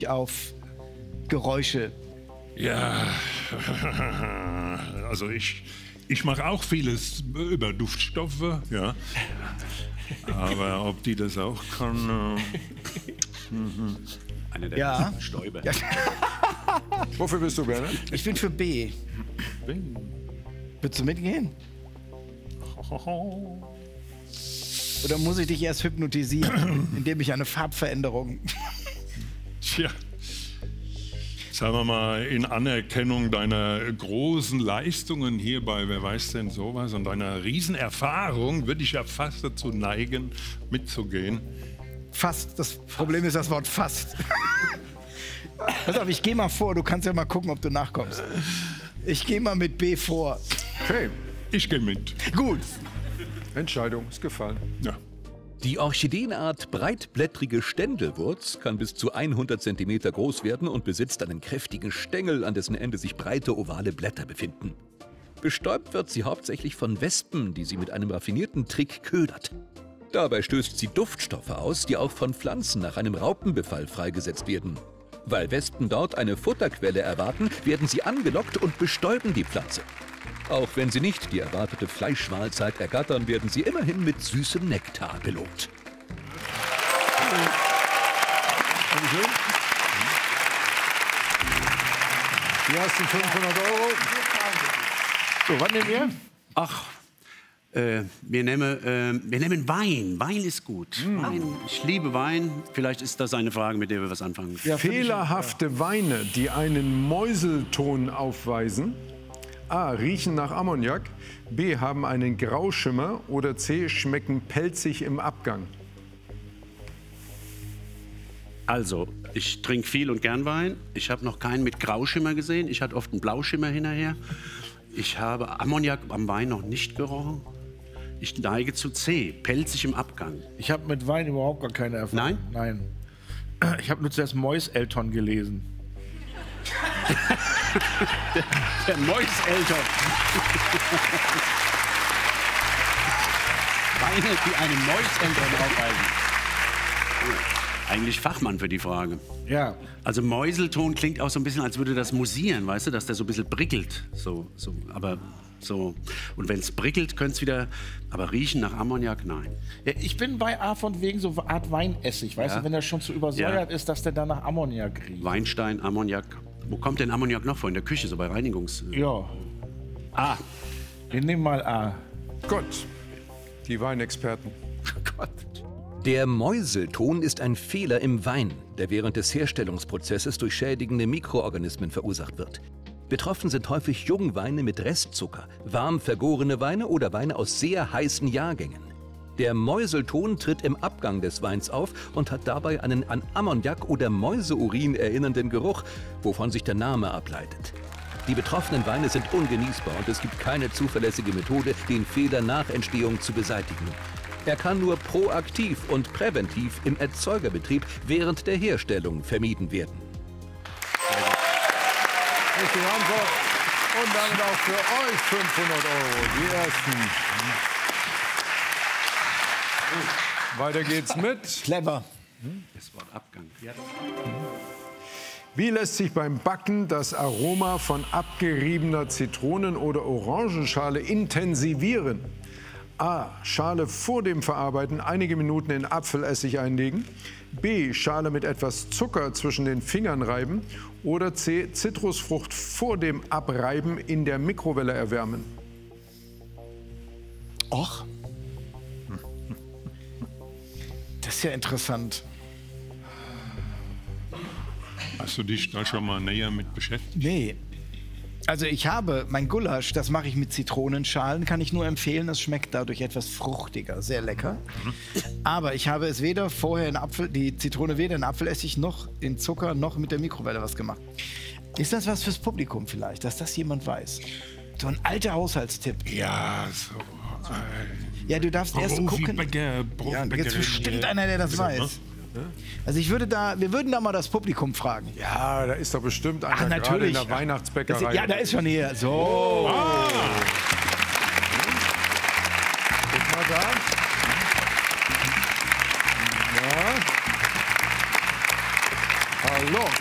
auf Geräusche. Ja, also ich mache auch vieles über Duftstoffe, ja. Aber ob die das auch kann... Einer der Ja. Stäuber. Ja. Wofür bist du, Bernhard? Ich bin für B. Willst du mitgehen? Oder muss ich dich erst hypnotisieren, indem ich eine Farbveränderung... Tja, sagen wir mal, in Anerkennung deiner großen Leistungen hier bei Wer weiß denn sowas und deiner Riesenerfahrung würde ich ja fast dazu neigen, mitzugehen. Fast. Das Problem ist das Wort fast. Pass auf, ich gehe mal vor. Du kannst ja mal gucken, ob du nachkommst. Ich gehe mal mit B vor. Okay, Ich gehe mit. Gut. Entscheidung ist gefallen. Ja. Die Orchideenart breitblättrige Ständelwurz kann bis zu 100 cm groß werden und besitzt einen kräftigen Stängel, an dessen Ende sich breite ovale Blätter befinden. Bestäubt wird sie hauptsächlich von Wespen, die sie mit einem raffinierten Trick ködert. Dabei stößt sie Duftstoffe aus, die auch von Pflanzen nach einem Raupenbefall freigesetzt werden. Weil Wespen dort eine Futterquelle erwarten, werden sie angelockt und bestäuben die Pflanze. Auch wenn sie nicht die erwartete Fleischmahlzeit ergattern, werden sie immerhin mit süßem Nektar belohnt. Die ersten 500 €. So, was nehmen wir? Ach, wir nehmen Wein. Wein ist gut. Wein. Ich liebe Wein. Vielleicht ist das eine Frage, mit der wir was anfangen. Ja, Fehlerhafte Weine, die einen Mäuselton aufweisen. A. Riechen nach Ammoniak. B. Haben einen Grauschimmer. Oder C. Schmecken pelzig im Abgang. Also, ich trinke viel und gern Wein. Ich habe noch keinen mit Grauschimmer gesehen. Ich hatte oft einen Blauschimmer hinterher. Ich habe Ammoniak am Wein noch nicht gerochen. Ich neige zu C. Pelzig im Abgang. Ich habe mit Wein überhaupt gar keine Erfahrung. Nein? Nein. Ich habe nur zuerst Mäuselton gelesen. Der Mäuselton. Weine, die einen Mäuselton aufweisen. Eigentlich Fachmann für die Frage. Ja. Also Mäuselton klingt auch so ein bisschen, als würde das musieren, weißt du, dass der so ein bisschen prickelt. Aber so. Und wenn es prickelt, könnte es wieder. Aber riechen nach Ammoniak, nein. Ja, ich bin bei A von wegen so eine Art Weinessig. Weißt du, wenn der schon zu übersäuert ist, dass der dann nach Ammoniak riecht. Weinstein, Ammoniak. Wo kommt denn Ammoniak noch vor? In der Küche, so bei Reinigungs... Ja. Ah, Wir nehmen mal A. Gut, die Weinexperten. Gott. Der Mäuselton ist ein Fehler im Wein, der während des Herstellungsprozesses durch schädigende Mikroorganismen verursacht wird. Betroffen sind häufig Jungweine mit Restzucker, warm vergorene Weine oder Weine aus sehr heißen Jahrgängen. Der Mäuselton tritt im Abgang des Weins auf und hat dabei einen an Ammoniak oder Mäuseurin erinnernden Geruch, wovon sich der Name ableitet. Die betroffenen Weine sind ungenießbar und es gibt keine zuverlässige Methode, den Fehler nach Entstehung zu beseitigen. Er kann nur proaktiv und präventiv im Erzeugerbetrieb während der Herstellung vermieden werden. Richtige Antwort. Und damit auch für euch 500 €. Die ersten. Weiter geht's mit. Clever. Das Wort Abgang. Ja. Wie lässt sich beim Backen das Aroma von abgeriebener Zitronen- oder Orangenschale intensivieren? A. Schale vor dem Verarbeiten einige Minuten in Apfelessig einlegen. B. Schale mit etwas Zucker zwischen den Fingern reiben. Oder C. Zitrusfrucht vor dem Abreiben in der Mikrowelle erwärmen. Och. Das ist ja interessant. Hast du dich da schon mal näher mit beschäftigt? Nee. Also ich habe mein Gulasch, das mache ich mit Zitronenschalen, kann ich nur empfehlen. Das schmeckt dadurch etwas fruchtiger, sehr lecker. Aber ich habe es weder vorher die Zitrone weder in Apfelessig noch in Zucker noch mit der Mikrowelle was gemacht. Ist das was fürs Publikum vielleicht, dass das jemand weiß? So ein alter Haushaltstipp. Ja, so. Ja, du darfst erst gucken. Ja, jetzt bestimmt einer, der das weiß. Also wir würden da mal das Publikum fragen. Ja, da ist doch bestimmt einer gerade natürlich. in der Weihnachtsbäckerei. Ja, da ist schon hier. So. Guck mal da. Ja. Hallo.